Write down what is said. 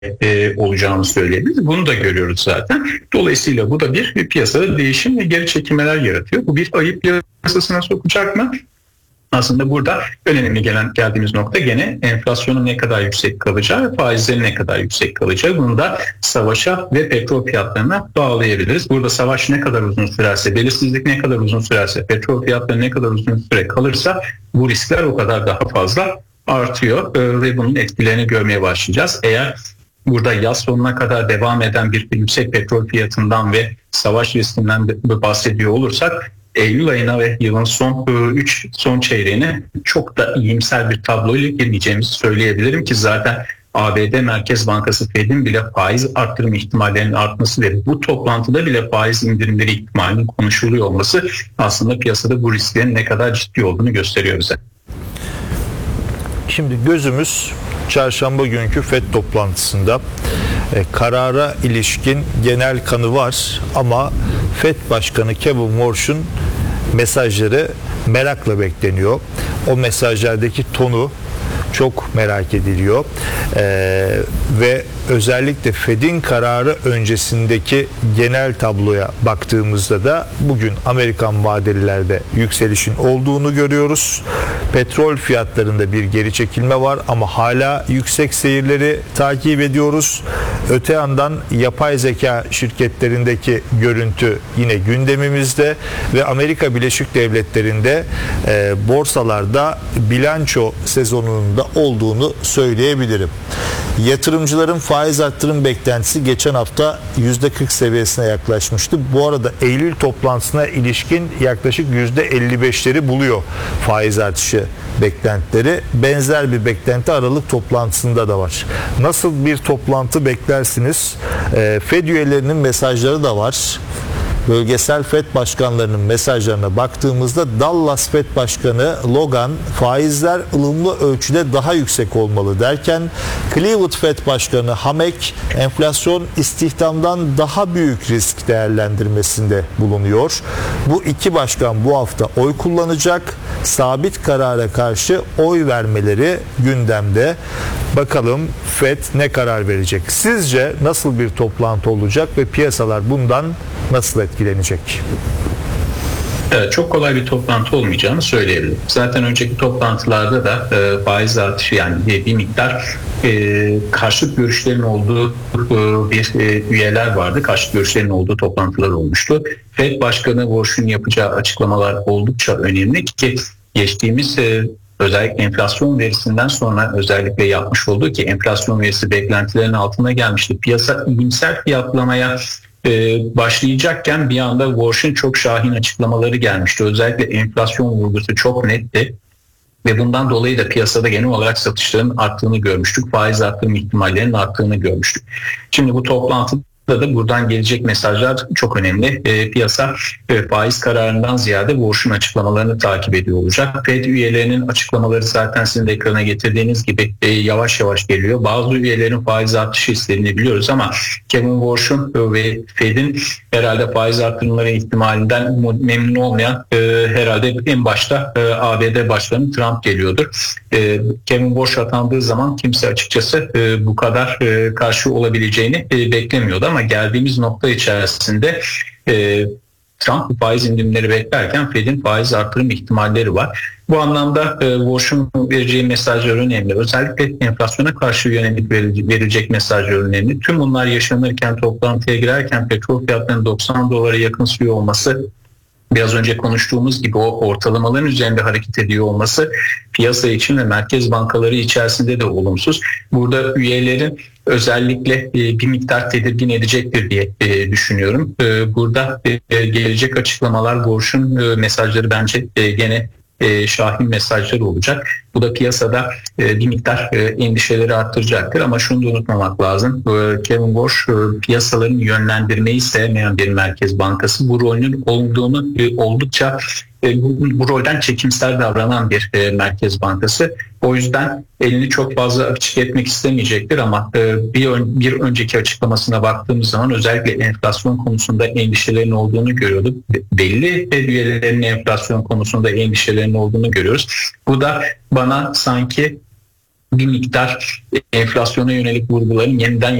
olacağını söyleyebiliriz. Bunu da görüyoruz zaten. Dolayısıyla bu da bir piyasada değişim ve geri çekilmeler yaratıyor. Bu bir ayıp piyasasına sokacak mı? Aslında burada önemli geldiğimiz nokta gene enflasyonun ne kadar yüksek kalacağı ve faizlerin ne kadar yüksek kalacağı. Bunu da savaşa ve petrol fiyatlarına bağlayabiliriz. Burada savaş ne kadar uzun sürerse, belirsizlik ne kadar uzun sürerse, petrol fiyatları ne kadar uzun süre kalırsa bu riskler o kadar daha fazla artıyor ve bunun etkilerini görmeye başlayacağız. Eğer burada yaz sonuna kadar devam eden bir yüksek petrol fiyatından ve savaş riskinden bahsediyor olursak Eylül ayına ve yılın son çeyreğine çok da iyimser bir tabloyla girmeyeceğimizi söyleyebilirim ki zaten ABD Merkez Bankası Fed'in bile faiz arttırım ihtimallerinin artması ve bu toplantıda bile faiz indirimleri ihtimalinin konuşuluyor olması aslında piyasada bu risklerin ne kadar ciddi olduğunu gösteriyor bize. Şimdi gözümüz çarşamba günkü FED toplantısında. Karara ilişkin genel kanı var ama FED Başkanı Kevin Warsh'un mesajları merakla bekleniyor. O mesajlardaki tonu çok merak ediliyor. Ve özellikle Fed'in kararı öncesindeki genel tabloya baktığımızda da bugün Amerikan vadelilerde yükselişin olduğunu görüyoruz. Petrol fiyatlarında bir geri çekilme var ama hala yüksek seyirleri takip ediyoruz. Öte yandan yapay zeka şirketlerindeki görüntü yine gündemimizde ve Amerika Birleşik Devletleri'nde borsalarda bilanço sezonunda olduğunu söyleyebilirim. Yatırımcıların faiz arttırım beklentisi geçen hafta %40 seviyesine yaklaşmıştı. Bu arada Eylül toplantısına ilişkin yaklaşık %55'leri buluyor faiz artışı beklentileri. Benzer bir beklenti Aralık toplantısında da var. Nasıl bir toplantı beklersiniz? FED üyelerinin mesajları da var. Bölgesel FED başkanlarının mesajlarına baktığımızda Dallas FED Başkanı Logan faizler ılımlı ölçüde daha yüksek olmalı derken Cleveland FED Başkanı Hamek enflasyon istihdamdan daha büyük risk değerlendirmesinde bulunuyor. Bu iki başkan bu hafta oy kullanacak. Sabit karara karşı oy vermeleri gündemde. Bakalım FED ne karar verecek? Sizce nasıl bir toplantı olacak ve piyasalar bundan nasıl etkilenecek? Evet, çok kolay bir toplantı olmayacağını söyleyebilirim. Zaten önceki toplantılarda da faiz artışı yani bir miktar karşıt görüşlerin olduğu bir üyeler vardı. Karşıt görüşlerin olduğu toplantılar olmuştu. FED Başkanı Warsh'un yapacağı açıklamalar oldukça önemli ki geçtiğimiz özellikle enflasyon verisinden sonra özellikle yapmış olduğu ki enflasyon verisi beklentilerin altına gelmişti. Piyasa iyimser fiyatlamaya başlayacakken bir anda Warsh'un çok şahin açıklamaları gelmişti. Özellikle enflasyon vurgusu çok netti ve bundan dolayı da piyasada genel olarak satışların arttığını görmüştük. Faiz arttırma ihtimallerinin arttığını görmüştük. Şimdi bu toplantıda da buradan gelecek mesajlar çok önemli. Piyasa faiz kararından ziyade Warsh'un açıklamalarını takip ediyor olacak. Fed üyelerinin açıklamaları zaten sizin de ekrana getirdiğiniz gibi yavaş yavaş geliyor. Bazı üyelerin faiz artışı istediğini biliyoruz ama Kevin Warsh'un ve Fed'in herhalde faiz artırımları ihtimalinden memnun olmayan herhalde en başta ABD Başkanı Trump geliyordur. Kevin Warsh atandığı zaman kimse açıkçası bu kadar karşı olabileceğini beklemiyordu ama geldiğimiz nokta içerisinde Trump faiz indirimleri beklerken Fed'in faiz artırım ihtimalleri var. Bu anlamda Warsh'un vereceği mesajlar önemli. Özellikle enflasyona karşı yönelik verilecek mesajlar önemli. Tüm bunlar yaşanırken, toplantıya girerken petrol fiyatlarının 90 dolara yakın suyu olması, biraz önce konuştuğumuz gibi o ortalamaların üzerinde hareket ediyor olması piyasa için ve merkez bankaları içerisinde de olumsuz. Burada üyelerin özellikle bir miktar tedirgin edecektir diye düşünüyorum. Burada gelecek açıklamalar, Warsh'un mesajları bence gene şahin mesajlar olacak. Bu da piyasada bir miktar endişeleri arttıracaktır ama şunu da unutmamak lazım. Kevin Warsh piyasaların yönlendirmeyi sevmeyen bir merkez bankası. Bu rolünün olduğunu oldukça bu rolden çekimser davranan bir merkez bankası. O yüzden elini çok fazla açık etmek istemeyecektir ama bir önceki açıklamasına baktığımız zaman özellikle enflasyon konusunda endişelerin olduğunu görüyorduk. Belli üyelerinin enflasyon konusunda endişelerin olduğunu görüyoruz. Bu da bana sanki bir miktar enflasyona yönelik vurguların yeniden